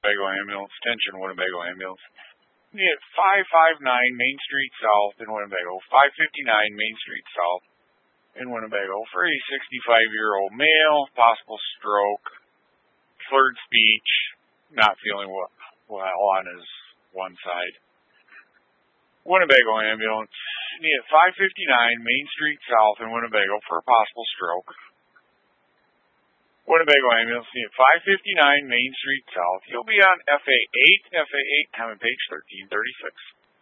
Winnebago Ambulance. Attention, Winnebago Ambulance. At 559 Main Street South in Winnebago, 559 Main Street South in Winnebago for a 65-year-old male, possible stroke, slurred speech, not feeling well on his one side. Winnebago Ambulance. At 559 Main Street South in Winnebago for a possible stroke. Winnebago Ambulance at 559 Main Street South. He'll be on FA8, time and page 1336.